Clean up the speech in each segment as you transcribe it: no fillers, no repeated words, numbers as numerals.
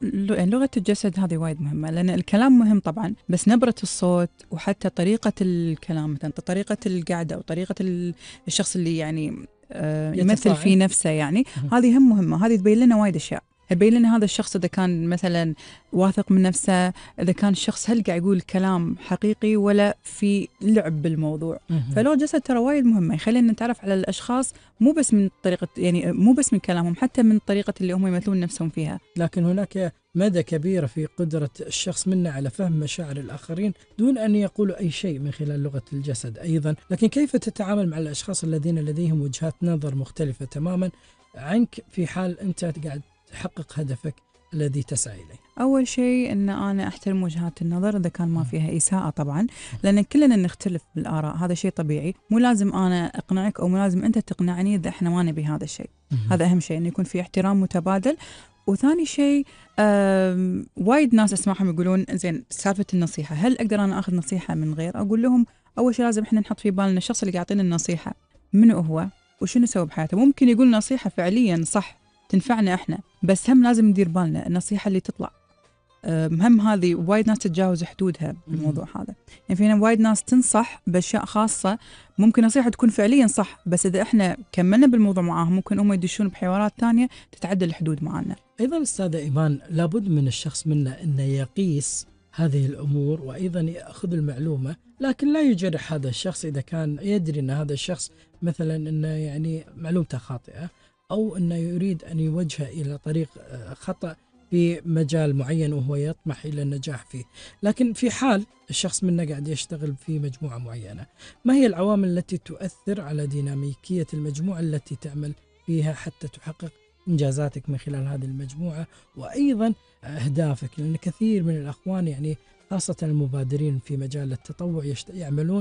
يعني لغة الجسد هذه وايد مهمة، لأن الكلام مهم طبعا، بس نبرة الصوت وحتى طريقة الكلام، مثلا طريقة القعدة أو طريقة الشخص اللي يعني يمثل في يتفاعل. نفسه يعني، هذه هم مهمة. هذه تبين لنا وايد أشياء، تبين لنا هذا الشخص إذا كان مثلا واثق من نفسه، إذا كان الشخص هل قاعد يقول كلام حقيقي ولا في لعب بالموضوع. فلغة الجسد ترى وايد مهمة، يخلينا نتعرف على الأشخاص مو بس من طريقة، يعني مو بس من كلامهم، حتى من طريقة اللي هم يمثلون نفسهم فيها. لكن هناك مدى كبير في قدرة الشخص منا على فهم مشاعر الآخرين دون أن يقولوا أي شيء من خلال لغة الجسد أيضا. لكن كيف تتعامل مع الأشخاص الذين لديهم وجهات نظر مختلفة تماما عنك في حال أنت قاعد تحقق هدفك الذي تسعى إليه؟ أول شيء أن أنا أحترم وجهات النظر إذا كان ما فيها إساءة طبعا، لأن كلنا نختلف بالآراء، هذا شيء طبيعي. مو لازم أنا أقنعك أو مو لازم أنت تقنعني إذا إحنا ما نبي هذا الشيء. هذا أهم شيء، أن يكون في احترام متبادل. وثاني شيء وايد ناس أسمعهم يقولون زين سالفة النصيحة، هل أقدر أنا أخذ نصيحة من غير؟ أقول لهم أول شيء لازم إحنا نحط في بالنا الشخص اللي يعطينا النصيحة منو هو وشنو سوى بحياته. ممكن يقول نصيحة فعليا صح تنفعنا إحنا، بس هم لازم ندير بالنا النصيحة اللي تطلع مهم. هذه وايد ناس تتجاوز حدودها بالموضوع هذا. يعني فينا وايد ناس تنصح بأشياء خاصة، ممكن نصيحة تكون فعليا صح، بس إذا إحنا كملنا بالموضوع معاهم ممكن هم يدشون بحوارات تانية تتعدى الحدود معنا. أيضا أستاذة إيمان، لابد من الشخص منا أنه يقيس هذه الأمور وأيضا يأخذ المعلومة، لكن لا يجرح هذا الشخص إذا كان يدري أن هذا الشخص مثلا أنه يعني معلومته خاطئة، أو أنه يريد أن يوجه إلى طريق خطأ في مجال معين وهو يطمح إلى النجاح فيه. لكن في حال الشخص منا قاعد يشتغل في مجموعة معينة، ما هي العوامل التي تؤثر على ديناميكية المجموعة التي تعمل فيها حتى تحقق إنجازاتك من خلال هذه المجموعة وأيضا أهدافك؟ لأن كثير من الأخوان يعني خاصة المبادرين في مجال التطوع يعملون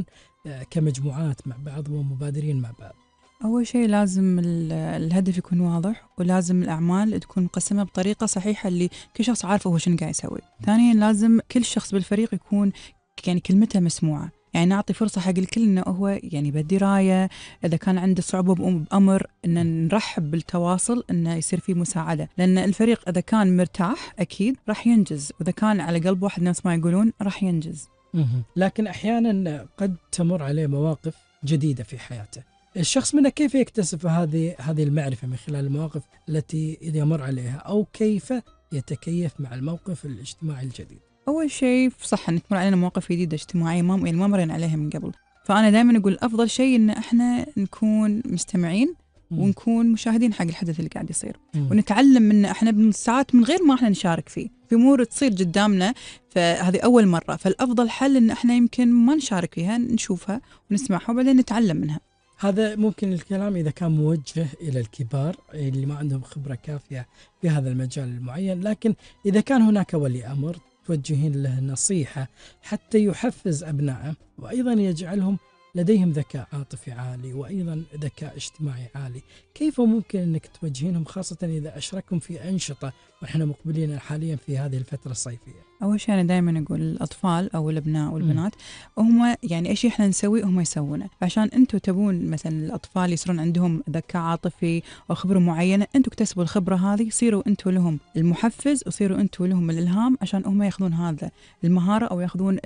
كمجموعات مع بعض ومبادرين مع بعض. أول شيء لازم الهدف يكون واضح، ولازم الأعمال تكون مقسمة بطريقة صحيحة اللي كل شخص عارفه هو شنو قاعد يسوي. ثانيا لازم كل شخص بالفريق يكون يعني كلمته مسموعة، يعني نعطي فرصة حق الكل إنه هو يعني بالدراية، إذا كان عنده صعوبة بأمر إن نرحب بالتواصل، إنه يصير فيه مساعدة، لأن الفريق إذا كان مرتاح أكيد راح ينجز، وإذا كان على قلب واحد ناس ما يقولون راح ينجز. لكن أحيانا قد تمر عليه مواقف جديدة في حياته، الشخص منه كيف يكتسب هذه المعرفة من خلال المواقف التي يمر عليها، أو كيف يتكيف مع الموقف الاجتماعي الجديد؟ أول شيء صح إن تمر علينا مواقف جديدة اجتماعية ما مرينا عليها من قبل، فأنا دائما أقول أفضل شيء إن إحنا نكون مستمعين ونكون مشاهدين حق الحدث اللي قاعد يصير، ونتعلم منه إحنا ساعات من غير ما إحنا نشارك فيه، في أمور تصير قدامنا فهذه أول مرة، فالأفضل حل إن إحنا يمكن ما نشارك فيها، نشوفها ونسمعها وبعدين نتعلم منها. هذا ممكن الكلام إذا كان موجه إلى الكبار اللي ما عندهم خبرة كافية في هذا المجال المعين، لكن إذا كان هناك ولي أمر توجهين له نصيحة حتى يحفز أبنائه وأيضا يجعلهم لديهم ذكاء عاطفي عالي وأيضا ذكاء اجتماعي عالي، كيف ممكن أنك توجهينهم خاصة إذا أشركهم في أنشطة وإحنا مقبلين حاليا في هذه الفترة الصيفية؟ أول شيء أنا دائما أقول الأطفال أو الأبناء والبنات هم يعني إيش إحنا نسوي هم يسوونه، عشان أنتوا تبون مثلا الأطفال يصيرون عندهم ذكاء عاطفي أو خبرة معينة، أنتوا اكتسبوا الخبرة هذه، صيروا أنتوا لهم المحفز وصيروا أنتوا لهم الإلهام عشان هم يأخذون هذا المهارة أو يأخذون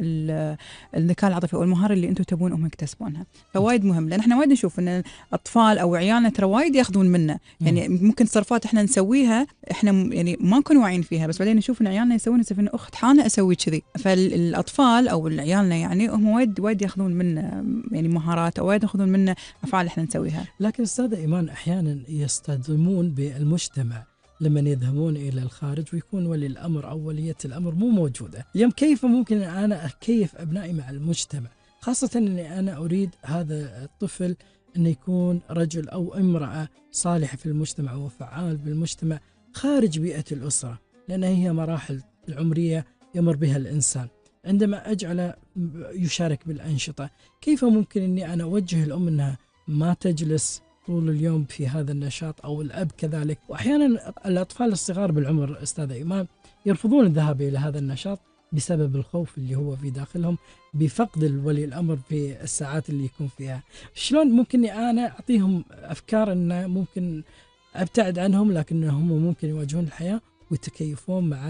الذكاء العاطفي أو المهارة اللي أنتوا تبون هم يكتسبونها. فوايد مهم، لأن إحنا وايد نشوف إن الأطفال أو عيالنا ترى وايد يأخذون منا، يعني ممكن تصرفات إحنا نسويها إحنا يعني ما نكون واعيين فيها، بس بعدين نشوف إن عيالنا يسوون أخت حانة أسوي كذي. فالأطفال أو عيالنا يعني هم وايد يأخذون منا يعني مهارات أو وايد يأخذون منا أفعال إحنا نسويها. لكن أستاذ إيمان أحيانا يصطدمون بالمجتمع لما يذهبون إلى الخارج ويكون ولي الأمر أو ولية الأمر مو موجودة. اليوم كيف ممكن أنا أكيف أبنائي مع المجتمع، خاصة أني أنا أريد هذا الطفل أن يكون رجل أو امرأة صالحة في المجتمع وفعال بالمجتمع خارج بيئة الأسرة، لأن هي مراحل العمرية يمر بها الإنسان. عندما أجعل يشارك بالأنشطة، كيف ممكن أني أنا أوجه الأم أنها ما تجلس طول اليوم في هذا النشاط، أو الأب كذلك؟ وأحيانا الأطفال الصغار بالعمر أستاذ إيمان يرفضون الذهاب إلى هذا النشاط بسبب الخوف اللي هو في داخلهم بفقد الولي الأمر في الساعات اللي يكون فيها. شلون ممكن أنا أعطيهم أفكار أن ممكن أبتعد عنهم لكنهم ممكن يواجهون الحياة ويتكيفون مع